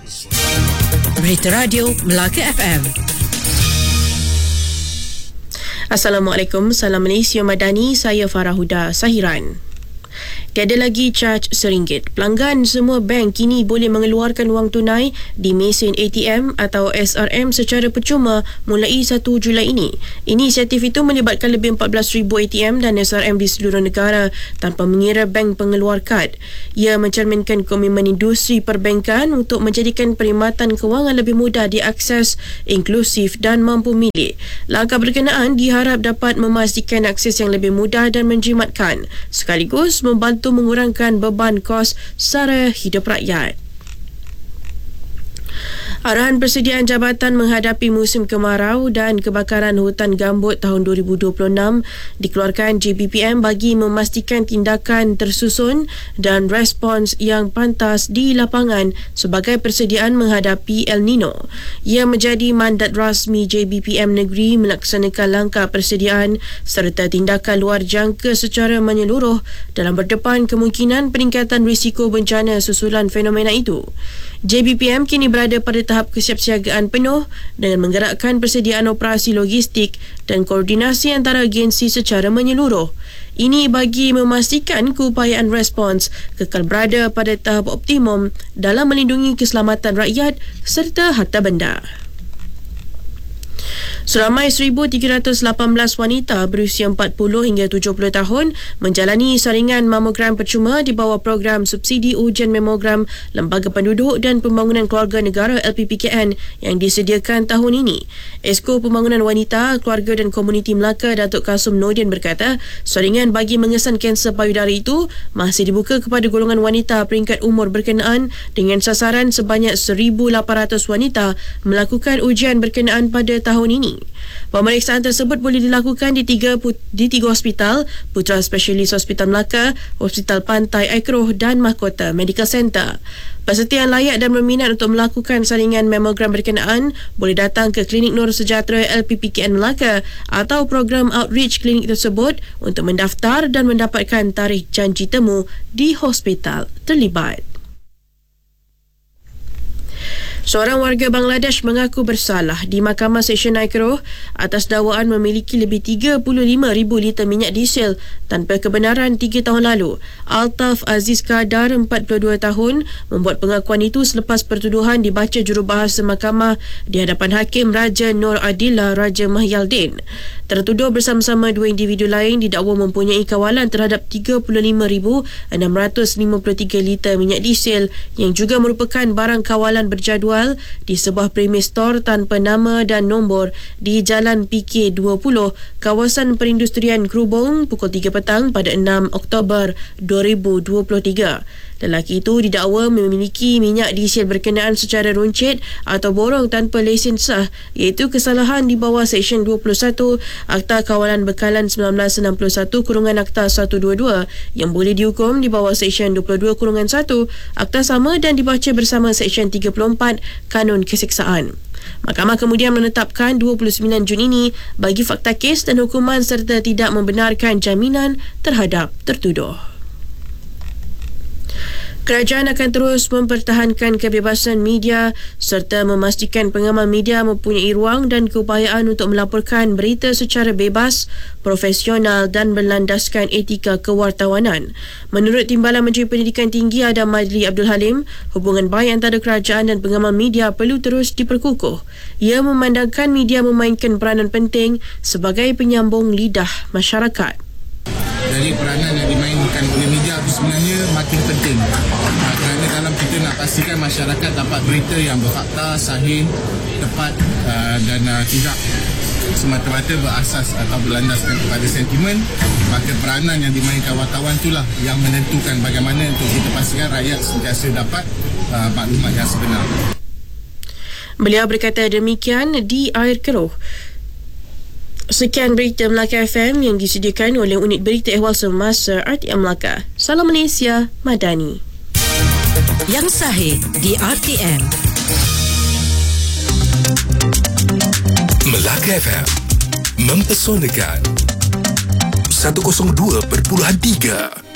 Berita Radio Melaka FM. Assalamualaikum, Salam Malaysia Madani, saya Farah Huda Sahiran. Tiada lagi caj RM1. Pelanggan semua bank kini boleh mengeluarkan wang tunai di mesin ATM atau SRM secara percuma mulai 1 Julai ini. Inisiatif itu melibatkan lebih 14,000 ATM dan SRM di seluruh negara tanpa mengira bank pengeluar kad. Ia mencerminkan komitmen industri perbankan untuk menjadikan perkhidmatan kewangan lebih mudah diakses, inklusif dan mampu milik. Langkah berkenaan diharap dapat memastikan akses yang lebih mudah dan menjimatkan, sekaligus membantu mengurangkan beban kos sara hidup rakyat. Arahan persediaan jabatan menghadapi musim kemarau dan kebakaran hutan gambut tahun 2026 dikeluarkan JBPM bagi memastikan tindakan tersusun dan respons yang pantas di lapangan sebagai persediaan menghadapi El Nino. Ia menjadi mandat rasmi JBPM negeri melaksanakan langkah persediaan serta tindakan luar jangka secara menyeluruh dalam berdepan kemungkinan peningkatan risiko bencana susulan fenomena itu. JBPM kini berada pada tahap kesiapsiagaan penuh dengan menggerakkan persediaan operasi logistik dan koordinasi antara agensi secara menyeluruh. Ini bagi memastikan keupayaan respons kekal berada pada tahap optimum dalam melindungi keselamatan rakyat serta harta benda. Seramai 1,318 wanita berusia 40 hingga 70 tahun menjalani saringan mamogram percuma di bawah program subsidi ujian mamogram Lembaga Penduduk dan Pembangunan Keluarga Negara LPPKN yang disediakan tahun ini. Esko Pembangunan Wanita, Keluarga dan Komuniti Melaka Datuk Kasum Nordin berkata, saringan bagi mengesan kanser payudara itu masih dibuka kepada golongan wanita peringkat umur berkenaan dengan sasaran sebanyak 1,800 wanita melakukan ujian berkenaan pada tahun ini. Pemeriksaan tersebut boleh dilakukan di tiga hospital, Putra Spesialis Hospital Melaka, Hospital Pantai Aikroh dan Mahkota Medical Center. Peserta yang layak dan berminat untuk melakukan saringan mamogram berkenaan boleh datang ke Klinik Nur Sejahtera LPPKN Melaka atau program outreach klinik tersebut untuk mendaftar dan mendapatkan tarikh janji temu di hospital terlibat. Seorang warga Bangladesh mengaku bersalah di Mahkamah Seksyen Aikroh atas dakwaan memiliki lebih 35,000 liter minyak diesel tanpa kebenaran 3 tahun lalu. Altaf Aziz Kadar, 42 tahun, membuat pengakuan itu selepas pertuduhan dibaca jurubahasa mahkamah di hadapan Hakim Raja Nur Adillah Raja Mahyaldin. Tertuduh bersama-sama dua individu lain didakwa mempunyai kawalan terhadap 35,653 liter minyak diesel yang juga merupakan barang kawalan berjadual di sebuah premis store tanpa nama dan nombor di Jalan PK20, kawasan perindustrian Krubong pukul 3 petang pada 6 Oktober 2023. Lelaki itu didakwa memiliki minyak diesel berkenaan secara runcit atau borong tanpa lesen sah, iaitu kesalahan di bawah Seksyen 21 Akta Kawalan Bekalan 1961 Akta 122 yang boleh dihukum di bawah Seksyen 22 1 Akta sama dan dibaca bersama Seksyen 34 Kanun Keseksaan. Mahkamah kemudian menetapkan 29 Jun ini bagi fakta kes dan hukuman serta tidak membenarkan jaminan terhadap tertuduh. Kerajaan akan terus mempertahankan kebebasan media serta memastikan pengamal media mempunyai ruang dan keupayaan untuk melaporkan berita secara bebas, profesional dan berlandaskan etika kewartawanan. Menurut Timbalan Menteri Pendidikan Tinggi Adam Madli Abdul Halim, hubungan baik antara kerajaan dan pengamal media perlu terus diperkukuh. Ia memandangkan media memainkan peranan penting sebagai penyambung lidah masyarakat. Jadi peranan yang dimainkan oleh media itu sebenarnya makin penting, kerana dalam kita nak pastikan masyarakat dapat berita yang berfakta, sahih, tepat dan tidak semata-mata berasas atau berlandaskan kepada sentimen. Maka peranan yang dimainkan wartawan itulah yang menentukan bagaimana untuk kita pastikan rakyat sentiasa dapat maklumat yang sebenar. Beliau berkata demikian di Air Keruh. Sekian berita Melaka FM yang disediakan oleh Unit Berita Ehwal Semasa RTM Melaka. Salam Malaysia Madani. Yang sahih di RTM. Melaka FM mempesonakan 102.3